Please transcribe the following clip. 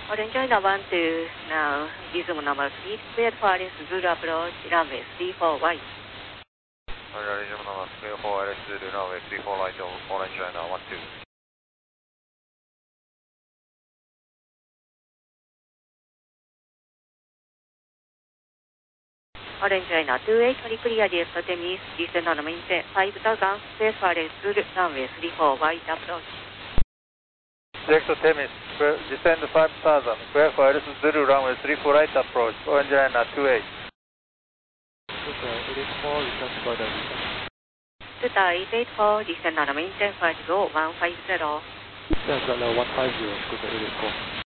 Orange China 12, now Gizmo number 3, cleared for RS Zulu approach, runway 34 white. Orange number 34, RS Zulu, runway 34 right, Orange China 12. Orange China 28, fully clear the Temis, descend on the maintain 5000, cleared for RS Zulu, runway 34 white approach. Director Temis, descend 5000, clear for RS Zulu, runway 34 right approach, Orange China 28. Tuta 884, descend on the maintain 50150. Descend 150, Scooter 884.